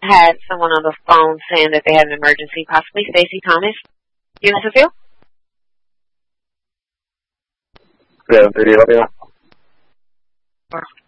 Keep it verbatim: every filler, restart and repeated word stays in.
had someone on the phone saying that they had an emergency, possibly Stacey Thomas. You know, Sophia? Sí, te digo,